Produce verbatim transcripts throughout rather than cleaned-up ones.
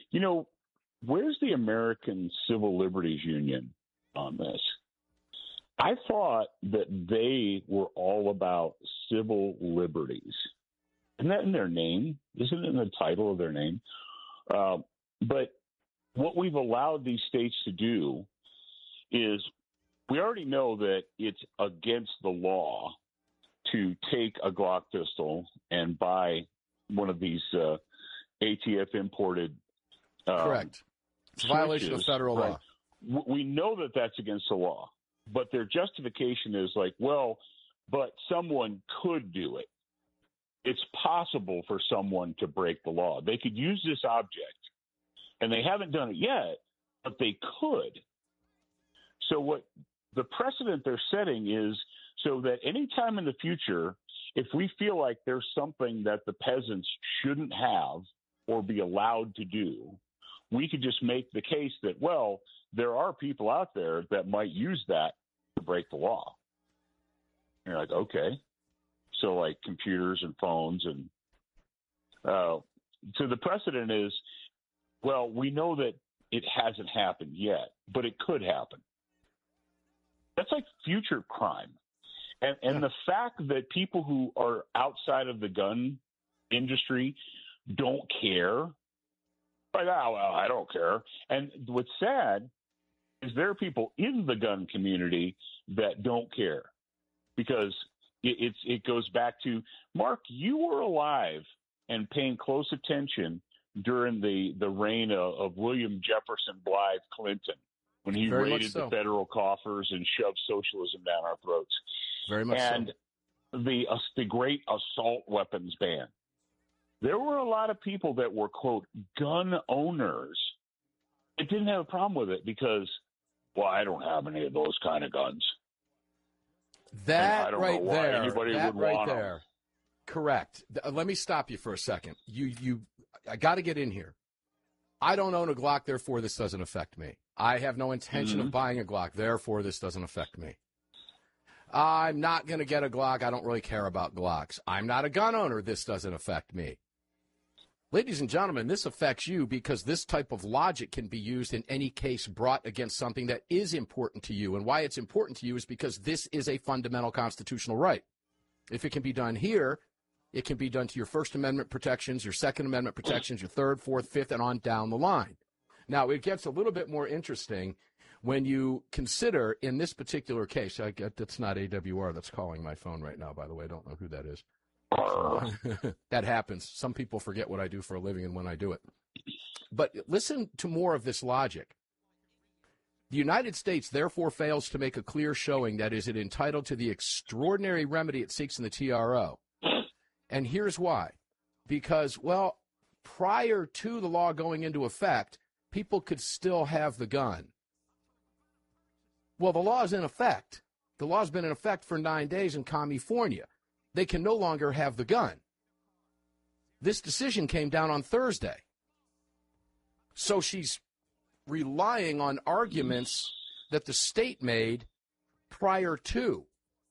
You know, where's the American Civil Liberties Union on this? I thought that they were all about civil liberties. Isn't that in their name? Isn't it in the title of their name? Uh, but what we've allowed these states to do is we already know that it's against the law to take a Glock pistol and buy one of these uh, A T F imported. Um, Correct. It's a violation of federal right? law. We know that that's against the law, but their justification is like, well, but someone could do it. It's possible for someone to break the law. They could use this object, and they haven't done it yet, but they could. So what the precedent they're setting is so that any time in the future, if we feel like there's something that the peasants shouldn't have or be allowed to do, we could just make the case that, well, there are people out there that might use that to break the law. And you're like, okay. So like computers and phones. And uh, so the precedent is, well, we know that it hasn't happened yet, but it could happen. That's like future crime. And, and yeah. the fact that people who are outside of the gun industry don't care, like, oh, well, I don't care. And what's sad is there are people in the gun community that don't care because it, it's, it goes back to, Mark, you were alive and paying close attention during the, the reign of, of William Jefferson Blythe Clinton when he Very raided so. the federal coffers and shoved socialism down our throats. Very much and so. the uh, the great assault weapons ban. There were a lot of people that were, quote, gun owners that didn't have a problem with it because, well, I don't have any of those kind of guns. That right there, anybody that would right want there. them. Correct. Uh, let me stop you for a second. You, you, I got to get in here. I don't own a Glock, therefore this doesn't affect me. I have no intention mm-hmm. of buying a Glock, therefore this doesn't affect me. I'm not going to get a Glock. I don't really care about Glocks. I'm not a gun owner. This doesn't affect me. Ladies and gentlemen, this affects you because this type of logic can be used in any case brought against something that is important to you. And why it's important to you is because this is a fundamental constitutional right. If it can be done here, it can be done to your First Amendment protections, your Second Amendment protections, your third, fourth, fifth, and on down the line. Now, it gets a little bit more interesting when you consider in this particular case, I get that's not A W R that's calling my phone right now, by the way. I don't know who that is. That happens. Some people forget what I do for a living and when I do it. But listen to more of this logic. The United States therefore fails to make a clear showing that is it entitled to the extraordinary remedy it seeks in the T R O. And here's why. Because, well, prior to the law going into effect, people could still have the gun. Well, the law is in effect. The law's been in effect for nine days in California. They can no longer have the gun. This decision came down on Thursday. So she's relying on arguments that the state made prior to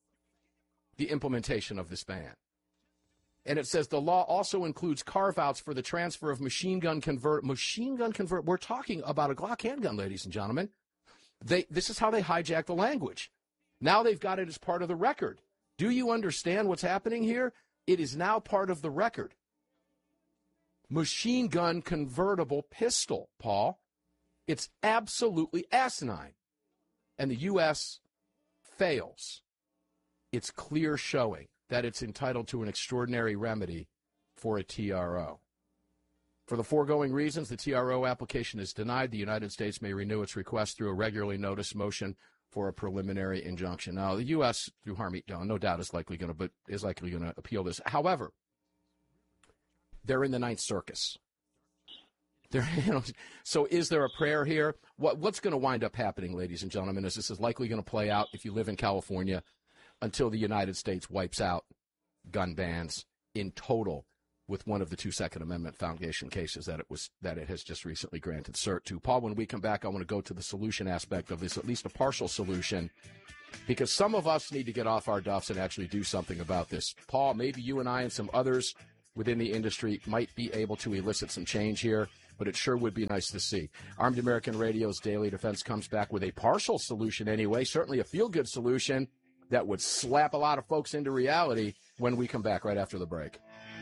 the implementation of this ban. And it says the law also includes carve-outs for the transfer of machine gun convert. Machine gun convert. We're talking about a Glock handgun, ladies and gentlemen. They, this is how they hijack the language. Now they've got it as part of the record. Do you understand what's happening here? It is now part of the record. Machine gun convertible pistol, Paul. It's absolutely asinine. And the U S fails. It's clear showing that it's entitled to an extraordinary remedy for a T R O. For the foregoing reasons, the T R O application is denied. The United States may renew its request through a regularly noticed motion for a preliminary injunction. Now, the U S through Harmeet Dillon, no doubt is likely going to, but is likely going to appeal this. However, they're in the Ninth Circus. They're, you know, so is there a prayer here? What what's going to wind up happening, ladies and gentlemen, is this is likely going to play out if you live in California until the United States wipes out gun bans in total with one of the two Second Amendment Foundation cases that it was that it has just recently granted cert to. Paul, when we come back, I want to go to the solution aspect of this, at least a partial solution, because some of us need to get off our duffs and actually do something about this. Paul, maybe you and I and some others within the industry might be able to elicit some change here. but it sure would be nice to see. Armed American Radio's Daily Defense comes back with a partial solution anyway, certainly a feel-good solution that would slap a lot of folks into reality when we come back right after the break.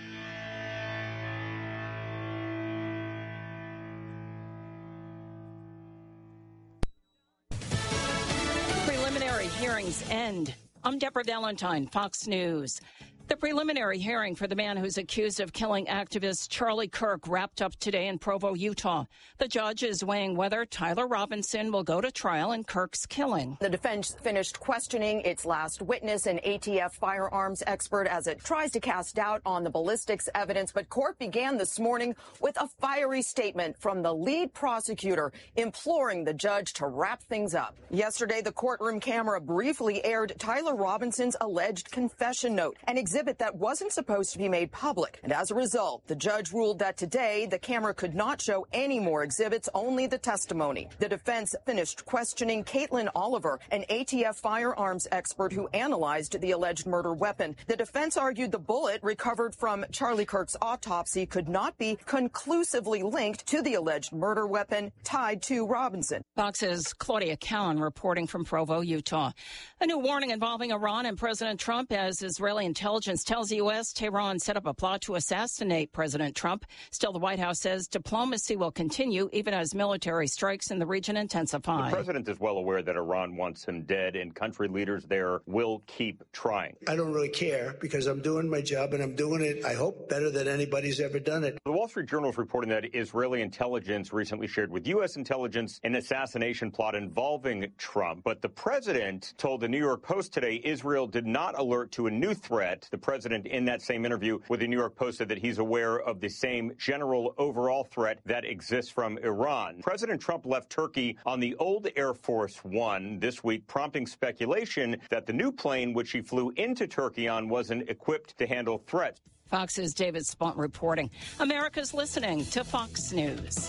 Preliminary hearings end. I'm Deborah Valentine, Fox News. The preliminary hearing for the man who's accused of killing activist Charlie Kirk wrapped up today in Provo, Utah. The judge is weighing whether Tyler Robinson will go to trial in Kirk's killing. The defense finished questioning its last witness, an A T F firearms expert, as it tries to cast doubt on the ballistics evidence. But court began this morning with a fiery statement from the lead prosecutor imploring the judge to wrap things up. Yesterday, the courtroom camera briefly aired Tyler Robinson's alleged confession note, an exhibit that wasn't supposed to be made public. And as a result, the judge ruled that today the camera could not show any more exhibits, only the testimony. The defense finished questioning Caitlin Oliver, an A T F firearms expert who analyzed the alleged murder weapon. The defense argued the bullet recovered from Charlie Kirk's autopsy could not be conclusively linked to the alleged murder weapon tied to Robinson. Fox's Claudia Cowan reporting from Provo, Utah. A new warning involving Iran and President Trump as Israeli intelligence tells the U S Tehran set up a plot to assassinate President Trump. Still, the White House says diplomacy will continue even as military strikes in the region intensify. The president is well aware that Iran wants him dead, and country leaders there will keep trying. I don't really care because I'm doing my job, and I'm doing it, I hope, better than anybody's ever done it. The Wall Street Journal is reporting that Israeli intelligence recently shared with U S intelligence an assassination plot involving Trump. But the president told the New York Post today Israel did not alert to a new threat. The president, in that same interview with the New York Post, said that he's aware of the same general overall threat that exists from Iran. President Trump left Turkey on the old Air Force One this week, prompting speculation that the new plane which he flew into Turkey on wasn't equipped to handle threats. Fox's David Spunt reporting. America's listening to Fox News.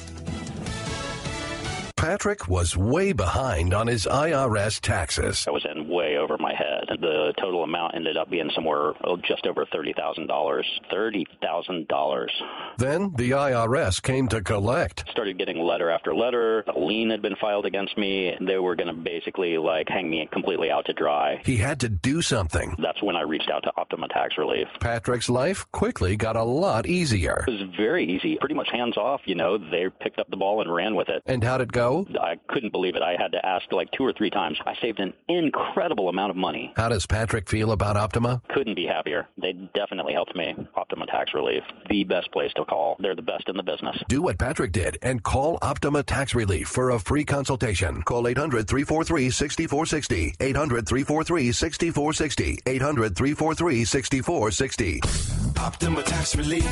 Patrick was way behind on his I R S taxes. I was in way over my head. The total amount ended up being somewhere oh, just over thirty thousand dollars. thirty thousand dollars. Then the I R S came to collect. Started getting letter after letter. A lien had been filed against me. They were going to basically like hang me completely out to dry. He had to do something. That's when I reached out to Optima Tax Relief. Patrick's life quickly got a lot easier. It was very easy. Pretty much hands off, you know. They picked up the ball and ran with it. And how'd it go? I couldn't believe it. I had to ask like two or three times. I saved an incredible amount of money. How does Patrick feel about Optima? Couldn't be happier. They definitely helped me. Optima Tax Relief, the best place to call. They're the best in the business. Do what Patrick did and call Optima Tax Relief for a free consultation. Call eight hundred, three four three, six four six zero. eight hundred, three four three, six four six zero. eight hundred, three four three, six four six zero. Optima Tax Relief.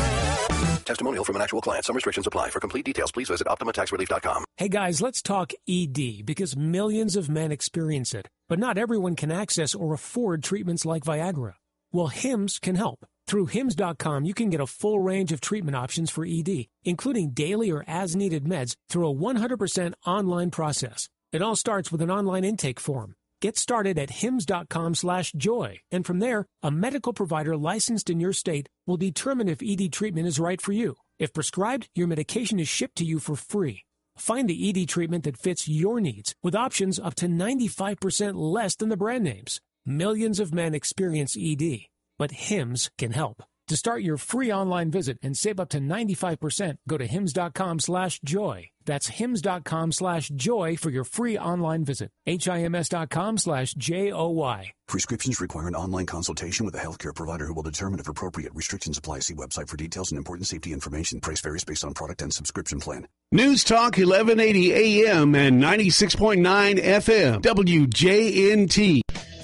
Testimonial from an actual client. Some restrictions apply. For complete details, please visit optima tax relief dot com. Hey guys, let's talk E D because millions of men experience it, but not everyone can access or afford treatments like Viagra. Well, Hims can help. Through hims dot com, you can get a full range of treatment options for E D, including daily or as-needed meds through a one hundred percent online process. It all starts with an online intake form. Get started at hims dot com slash joy, and from there, a medical provider licensed in your state will determine if E D treatment is right for you. If prescribed, your medication is shipped to you for free. Find the E D treatment that fits your needs with options up to ninety-five percent less than the brand names. Millions of men experience E D, but Hims can help. To start your free online visit and save up to ninety-five percent, go to hims dot com slash joy. That's hims dot com slash joy for your free online visit. H-I-M-S dot com slash J O Y. Prescriptions require an online consultation with a healthcare provider who will determine if appropriate. Restrictions apply. See website for details and important safety information. Price varies based on product and subscription plan. News Talk eleven eighty A M and ninety-six point nine F M. W J N T.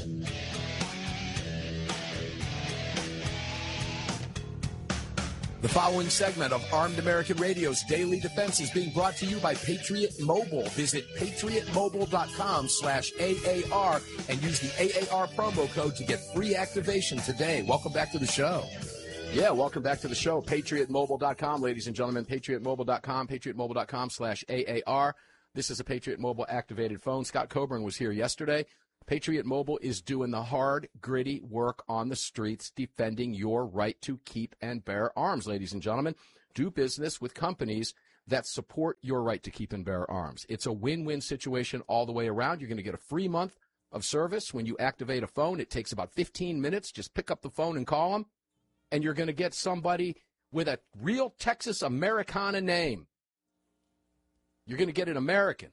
The following segment of Armed American Radio's Daily Defense is being brought to you by Patriot Mobile. Visit patriot mobile dot com slash A A R and use the A A R promo code to get free activation today. Welcome back to the show. Yeah, welcome back to the show. patriot mobile dot com, ladies and gentlemen. patriot mobile dot com, patriot mobile dot com slash A A R. This is a Patriot Mobile activated phone. Scott Coburn was here yesterday. Patriot Mobile is doing the hard, gritty work on the streets, defending your right to keep and bear arms, ladies and gentlemen. Do business with companies that support your right to keep and bear arms. It's a win-win situation all the way around. You're going to get a free month of service when you activate a phone. It takes about fifteen minutes. Just pick up the phone and call them, and you're going to get somebody with a real Texas Americana name. You're going to get an American.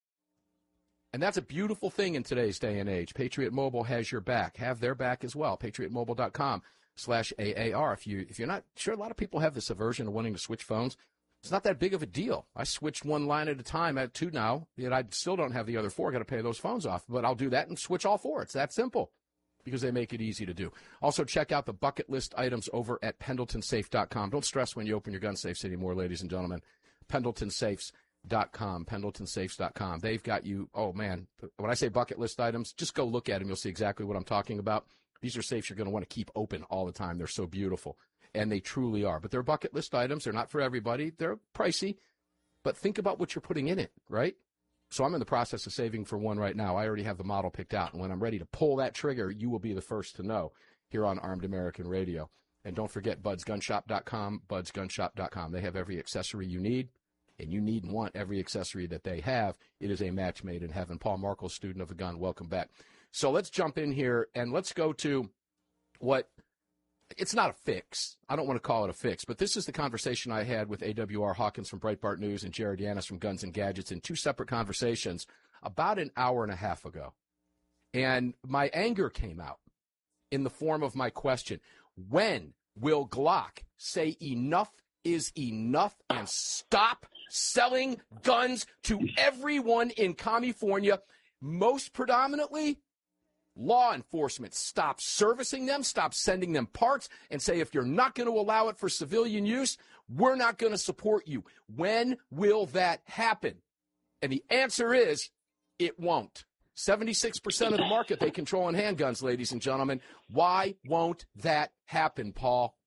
And that's a beautiful thing in today's day and age. Patriot Mobile has your back. Have their back as well. patriot mobile dot com slash A A R. If, you, if you're not sure, a lot of people have this aversion to wanting to switch phones. It's not that big of a deal. I switched one line at a time at two now, yet I still don't have the other four. I've got to pay those phones off. But I'll do that and switch all four. It's that simple because they make it easy to do. Also, check out the bucket list items over at pendleton safe dot com. Don't stress when you open your gun safes anymore, ladies and gentlemen. pendleton safes dot com, pendleton safes dot com. They've got you, oh, man, when I say bucket list items, just go look at them. You'll see exactly what I'm talking about. These are safes you're going to want to keep open all the time. They're so beautiful, and they truly are. But they're bucket list items. They're not for everybody. They're pricey, but think about what you're putting in it, right? So I'm in the process of saving for one right now. I already have the model picked out, and when I'm ready to pull that trigger, you will be the first to know here on Armed American Radio. And don't forget buds gun shop dot com, buds gun shop dot com. They have every accessory you need, and you need and want every accessory that they have. It is a match made in heaven. Paul Markel, student of the gun, welcome back. So let's jump in here, and let's go to what – it's not a fix. I don't want to call it a fix, but this is the conversation I had with A W R Hawkins from Breitbart News and Jared Yanis from Guns and Gadgets in two separate conversations about an hour and a half ago. And my anger came out in the form of my question, when will Glock say enough is enough and stop selling guns to everyone in California, most predominantly law enforcement? Stop servicing them, stop sending them parts, and say, if you're not going to allow it for civilian use, we're not going to support you. When will that happen? And the answer is, it won't. seventy-six percent of the market they control in handguns, ladies and gentlemen. Why won't that happen, Paul?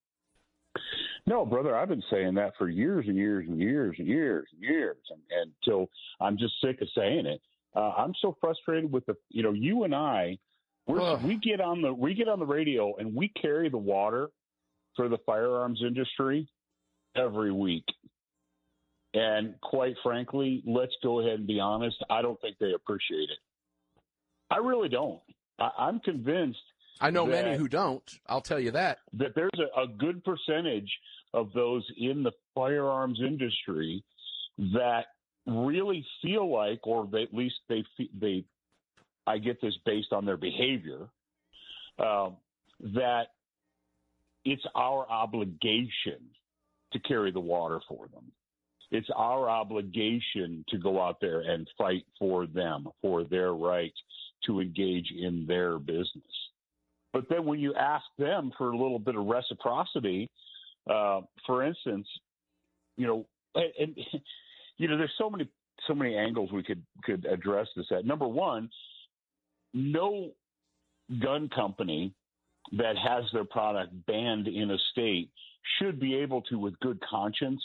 No, brother, I've been saying that for years and years and years and years and years, and, and until I'm just sick of saying it. Uh, I'm so frustrated with the, you know, you and I, we're, we get on the we get on the radio and we carry the water for the firearms industry every week. And quite frankly, let's go ahead and be honest, I don't think they appreciate it. I really don't. I, I'm convinced. I know many who don't. I'll tell you that. That there's a, a good percentage of those in the firearms industry that really feel like, or they, at least they, they, I get this based on their behavior, uh, that it's our obligation to carry the water for them. It's our obligation to go out there and fight for them, for their right to engage in their business. But then when you ask them for a little bit of reciprocity, uh, for instance, you know, and, and you know, there's so many so many angles we could could address this at. Number one, no gun company that has their product banned in a state should be able to, with good conscience,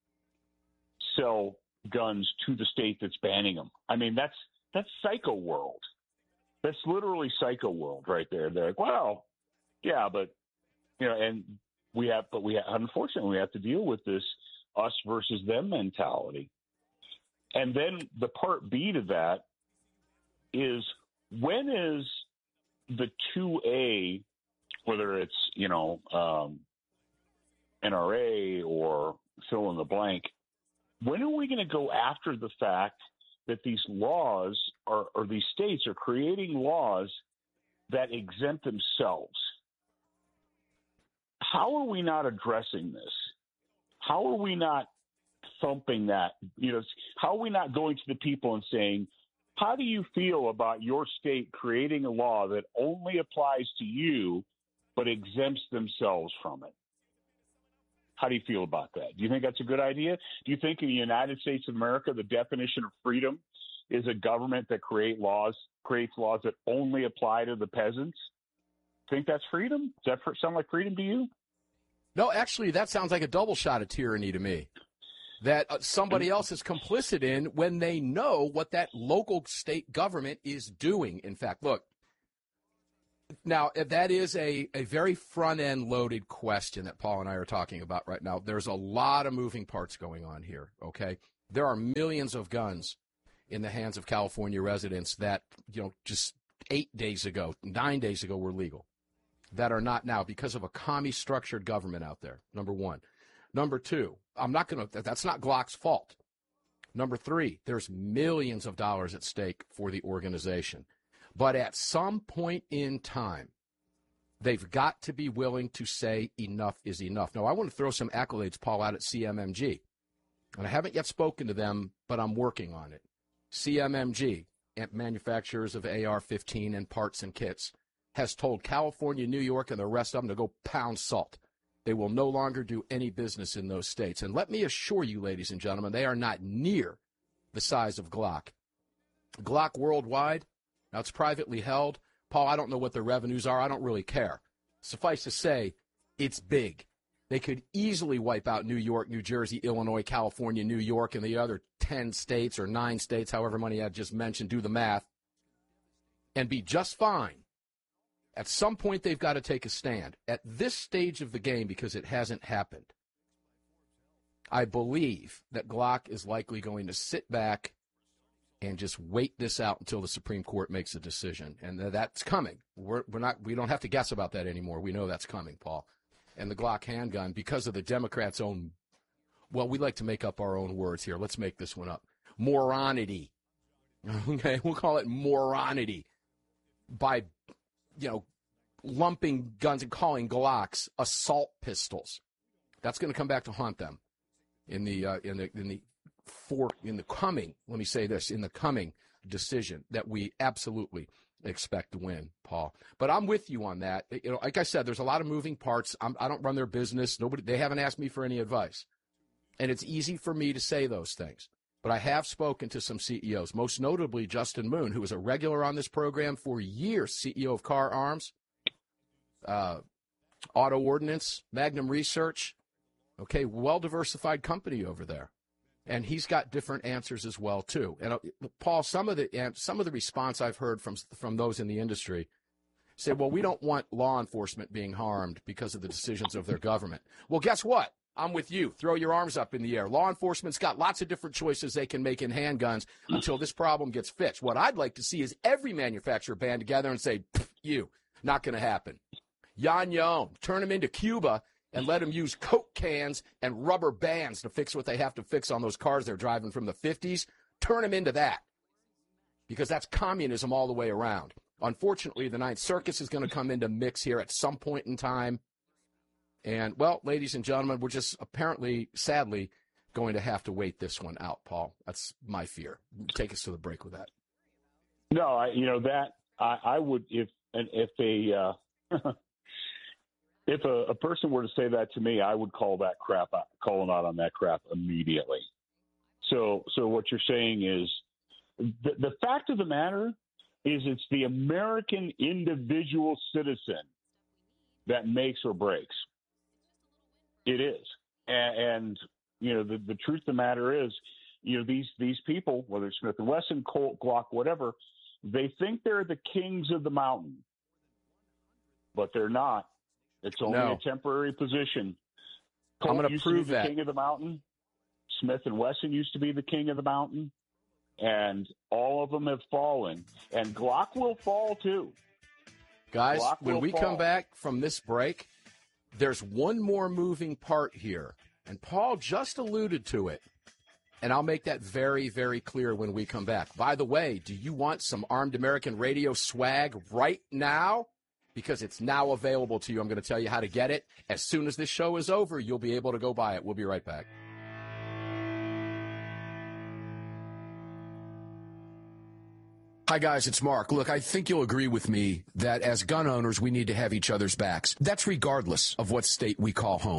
sell guns to the state that's banning them. I mean, that's that's psycho world. That's literally psycho world right there. They're like, well, yeah, but you know, and we have, but we have, unfortunately we have to deal with this us versus them mentality. And then the part B to that is, when is the two A, whether it's, you know, um, N R A or fill in the blank, when are we going to go after the fact that these laws are, or these states are creating laws that exempt themselves? How are we not addressing this? How are we not thumping that? You know, how are we not going to the people and saying, how do you feel about your state creating a law that only applies to you but exempts themselves from it? How do you feel about that? Do you think that's a good idea? Do you think in the United States of America, the definition of freedom is a government that create laws, creates laws that only apply to the peasants? Think that's freedom? Does that sound like freedom to you? No, actually, that sounds like a double shot of tyranny to me, that uh, somebody else is complicit in when they know what that local state government is doing. In fact, look, Now, that is a, a very front-end loaded question that Paul and I are talking about right now. There's a lot of moving parts going on here, okay? There are millions of guns in the hands of California residents that, you know, just eight days ago, nine days ago were legal, that are not now because of a commie-structured government out there, number one. Number two, I'm not going to, that's not Glock's fault. Number three, there's millions of dollars at stake for the organization. But at some point in time, they've got to be willing to say enough is enough. Now, I want to throw some accolades, Paul, out at C M M G. And I haven't yet spoken to them, but I'm working on it. C M M G, manufacturers of A R fifteen and parts and kits, has told California, New York, and the rest of them to go pound salt. They will no longer do any business in those states. And let me assure you, ladies and gentlemen, they are not near the size of Glock. Glock worldwide, now it's privately held. Paul, I don't know what their revenues are. I don't really care. Suffice to say, it's big. They could easily wipe out New York, New Jersey, Illinois, California, New York, and the other ten states or nine states, however many I just mentioned, do the math, and be just fine. At some point, they've got to take a stand. At this stage of the game, because it hasn't happened, I believe that Glock is likely going to sit back and just wait this out until the Supreme Court makes a decision. And that's coming. We're, we're not, we don't have to guess about that anymore. We know that's coming, Paul. And the Glock handgun, because of the Democrats' own, well, we like to make up our own words here. Let's make this one up. Moronity. Okay, we'll call it moronity. By, you know, lumping guns and calling Glocks assault pistols. That's going to come back to haunt them in the uh, in the in the for in the coming. Let me say this: in the coming decision that we absolutely expect to win, Paul. But I'm with you on that. You know, like I said, there's a lot of moving parts. I'm, I don't run their business. Nobody. They haven't asked me for any advice, and it's easy for me to say those things. But I have spoken to some C E Os, most notably Justin Moon, who was a regular on this program for years, C E O of Car Arms, uh, Auto Ordnance, Magnum Research. Okay, well-diversified company over there. And he's got different answers as well, too. And, uh, Paul, some of the some of the response I've heard from from those in the industry say, well, we don't want law enforcement being harmed because of the decisions of their government. Well, guess what? I'm with you. Throw your arms up in the air. Law enforcement's got lots of different choices they can make in handguns until this problem gets fixed. What I'd like to see is every manufacturer band together and say, you, not going to happen. Yan Yon, turn them into Cuba and let them use Coke cans and rubber bands to fix what they have to fix on those cars they're driving from the fifties. Turn them into that, because that's communism all the way around. Unfortunately, the Ninth Circus is going to come into mix here at some point in time. And, well, ladies and gentlemen, we're just apparently, sadly, going to have to wait this one out, Paul. That's my fear. Take us to the break with that. No, I, you know, that I, I would, if if a uh, if a, a person were to say that to me, I would call that crap out, call them out on that crap immediately. So, so what you're saying is the, the fact of the matter is it's the American individual citizen that makes or breaks. It is. And, and you know, the, the truth of the matter is, you know, these, these people, whether it's Smith and Wesson, Colt, Glock, whatever, they think they're the kings of the mountain, but they're not. It's only no. a temporary position. Colt I'm going to prove be the that. King of the mountain. Smith and Wesson used to be the king of the mountain, and all of them have fallen. And Glock will fall too. Guys, Glock when we fall. come back from this break, there's one more moving part here, and Paul just alluded to it, and I'll make that very, very clear when we come back. By the way, do you want some Armed American Radio swag right now? Because it's now available to you. I'm going to tell you how to get it. As soon as this show is over, you'll be able to go buy it. We'll be right back. Hi, guys, it's Mark. Look, I think you'll agree with me that as gun owners, we need to have each other's backs. That's regardless of what state we call home.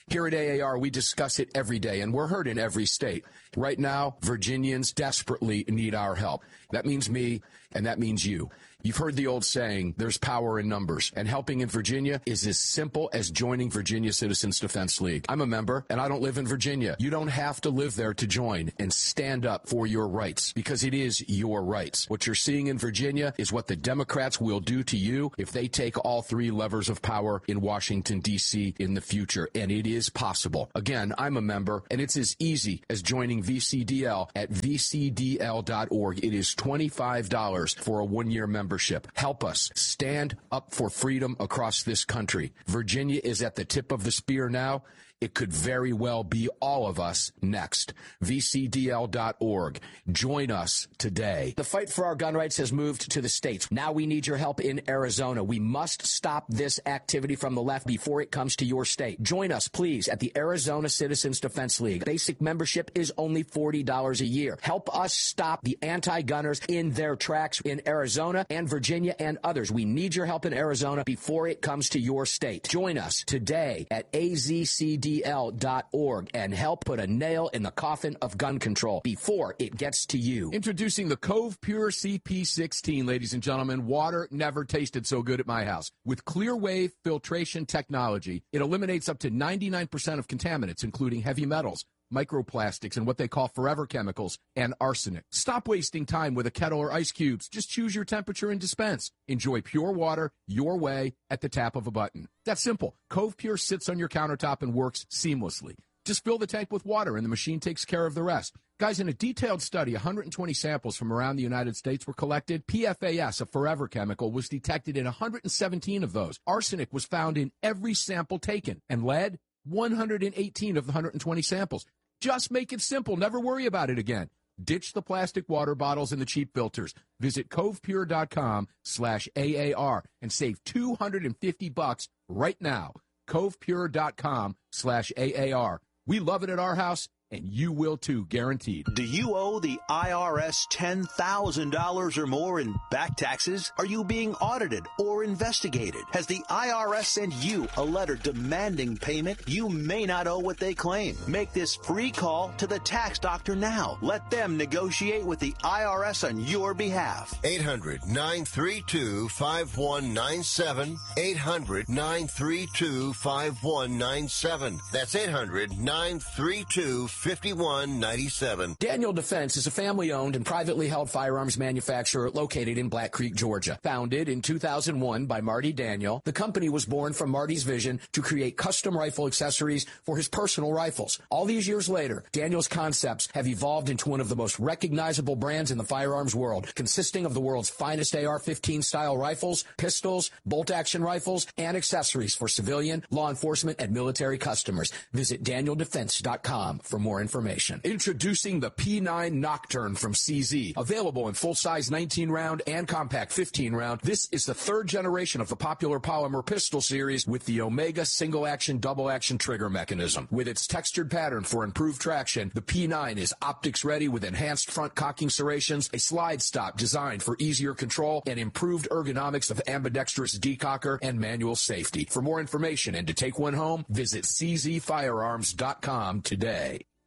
Here at A A R, we discuss it every day, and we're heard in every state. Right now, Virginians desperately need our help. That means me, and that means you. You've heard the old saying, there's power in numbers, and helping in Virginia is as simple as joining Virginia Citizens Defense League. I'm a member, and I don't live in Virginia. You don't have to live there to join and stand up for your rights, because it is your rights. What you're seeing in Virginia is what the Democrats will do to you if they take all three levers of power in Washington, D C in the future, and it is possible. Again, I'm a member, and it's as easy as joining V C D L at v c d l dot org. It is twenty-five dollars for a one-year membership. Help us stand up for freedom across this country. Virginia is at the tip of the spear now. It could very well be all of us next. v c d l dot org. Join us today. The fight for our gun rights has moved to the states. Now we need your help in Arizona. We must stop this activity from the left before it comes to your state. Join us, please, at the Arizona Citizens Defense League. Basic membership is only forty dollars a year. Help us stop the anti-gunners in their tracks in Arizona and Virginia and others. We need your help in Arizona before it comes to your state. Join us today at a z c d l dot org and help put a nail in the coffin of gun control before it gets to you. Introducing the Cove Pure C P sixteen, ladies and gentlemen. Water never tasted so good at my house. With clear wave filtration technology, it eliminates up to ninety-nine percent of contaminants, including heavy metals, microplastics, and what they call forever chemicals, and arsenic. Stop wasting time with a kettle or ice cubes. Just choose your temperature and dispense. Enjoy pure water your way at the tap of a button. That's simple. Cove Pure sits on your countertop and works seamlessly. Just fill the tank with water, and the machine takes care of the rest. Guys, in a detailed study, one hundred twenty samples from around the United States were collected. P F A S, a forever chemical, was detected in one hundred seventeen of those. Arsenic was found in every sample taken, and lead, one hundred eighteen of the one hundred twenty samples. Just make it simple. Never worry about it again. Ditch the plastic water bottles and the cheap filters. Visit covepure.com slash AAR and save two hundred fifty bucks right now. covepure.com slash AAR. We love it at our house, and you will too, guaranteed. Do you owe the I R S ten thousand dollars or more in back taxes? Are you being audited or investigated? Has the I R S sent you a letter demanding payment? You may not owe what they claim. Make this free call to the tax doctor now. Let them negotiate with the I R S on your behalf. eight hundred nine three two five one nine seven. eight hundred nine three two five one nine seven. That's eight hundred nine three two fifty-one ninety-seven. Daniel Defense is a family-owned and privately held firearms manufacturer located in Black Creek, Georgia. Founded in two thousand one by Marty Daniel, the company was born from Marty's vision to create custom rifle accessories for his personal rifles. All these years later, Daniel's concepts have evolved into one of the most recognizable brands in the firearms world, consisting of the world's finest A R fifteen style rifles, pistols, bolt-action rifles, and accessories for civilian, law enforcement, and military customers. Visit daniel defense dot com for more information. Introducing the P nine Nocturne from C Z. Available in full-size nineteen round and compact fifteen round, this is the third generation of the popular polymer pistol series with the Omega single-action, double-action trigger mechanism. With its textured pattern for improved traction, the P nine is optics-ready with enhanced front cocking serrations, a slide stop designed for easier control, and improved ergonomics of ambidextrous decocker and manual safety. For more information and to take one home, visit c z firearms dot com today.